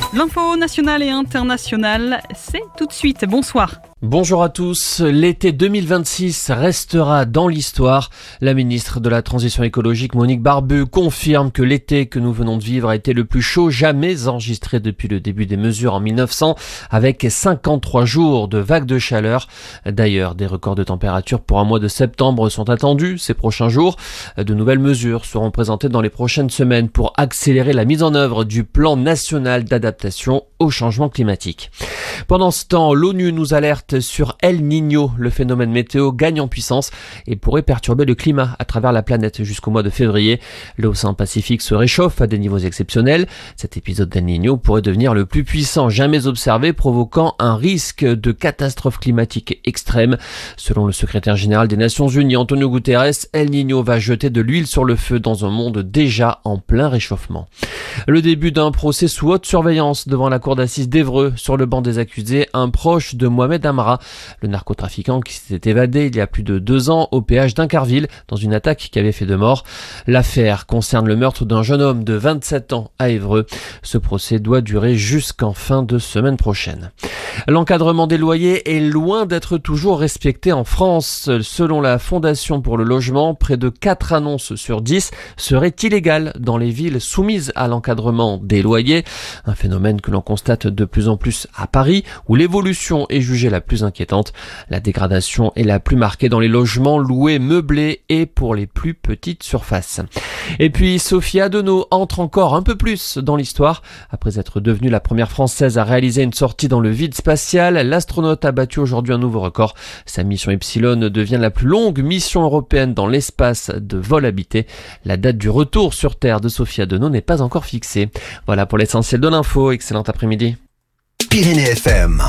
L'info nationale et internationale, c'est tout de suite. Bonsoir. Bonjour à tous. L'été 2026 restera dans l'histoire. La ministre de la Transition écologique, Monique Barbu, confirme que l'été que nous venons de vivre a été le plus chaud jamais enregistré depuis le début des mesures en 1900, avec 53 jours de vagues de chaleur. D'ailleurs, des records de température pour un mois de septembre sont attendus ces prochains jours. De nouvelles mesures seront présentées dans les prochaines semaines pour accélérer la mise en œuvre du plan national d'adaptation au changement climatique. Pendant ce temps, l'ONU nous alerte sur El Niño. Le phénomène météo gagne en puissance et pourrait perturber le climat à travers la planète jusqu'au mois de février. L'océan Pacifique se réchauffe à des niveaux exceptionnels. Cet épisode d'El Niño pourrait devenir le plus puissant jamais observé, provoquant un risque de catastrophe climatique extrême. Selon le secrétaire général des Nations Unies, Antonio Guterres, El Niño va jeter de l'huile sur le feu dans un monde déjà en plein réchauffement. Le début d'un procès sous haute surveillance devant la cour d'assises d'Évreux. Sur le banc des accusés, un proche de Mohamed Amra, le narcotrafiquant qui s'était évadé il y a plus de 2 ans au péage d'Incarville dans une attaque qui avait fait 2 morts. L'affaire concerne le meurtre d'un jeune homme de 27 ans à Évreux. Ce procès doit durer jusqu'en fin de semaine prochaine. L'encadrement des loyers est loin d'être toujours respecté en France. Selon la Fondation pour le logement, près de 4 annonces sur 10 seraient illégales dans les villes soumises à l'encadrement des loyers. Un phénomène que l'on constate de plus en plus à Paris, où l'évolution est jugée la plus inquiétante. La dégradation est la plus marquée dans les logements loués, meublés et pour les plus petites surfaces. Et puis Sophie Adenau entre encore un peu plus dans l'histoire. Après être devenue la première française à réaliser une sortie dans le vide spatial, l'astronaute a battu aujourd'hui un nouveau record. Sa mission Epsilon devient la plus longue mission européenne dans l'espace de vol habité. La date du retour sur Terre de Sophie Adenau n'est pas encore fixée. Voilà pour l'essentiel de l'info. Excellent après-midi. Pyrénées FM.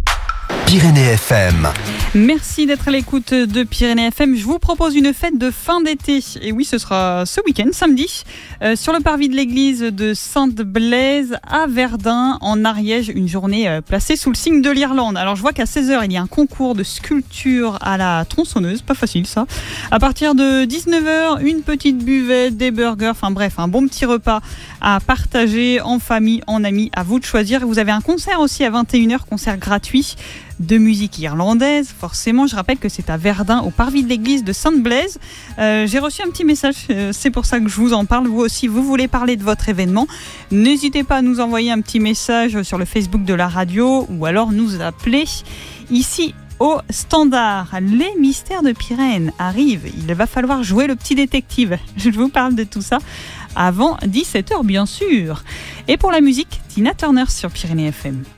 Pyrénées FM. Merci d'être à l'écoute de Pyrénées FM. Je vous propose une fête de fin d'été. Et oui, ce sera ce week-end, samedi, sur le parvis de l'église de Sainte-Blaise à Verdun, en Ariège. Une journée placée sous le signe de l'Irlande. Alors, je vois qu'à 16h, il y a un concours de sculpture à la tronçonneuse. Pas facile, ça. À partir de 19h, une petite buvette, des burgers. Enfin bref, un bon petit repas à partager en famille, en amis. À vous de choisir. Vous avez un concert aussi à 21h, concert gratuit de musique irlandaise. Forcément, je rappelle que c'est à Verdun, au parvis de l'église de Sainte-Blaise. J'ai reçu un petit message, c'est pour ça que je vous en parle. Vous aussi, vous voulez parler de votre événement. N'hésitez pas à nous envoyer un petit message sur le Facebook de la radio ou alors nous appeler ici au standard. Les mystères de Pyrénées arrivent. Il va falloir jouer le petit détective. Je vous parle de tout ça avant 17h, bien sûr. Et pour la musique, Tina Turner sur Pyrénées FM.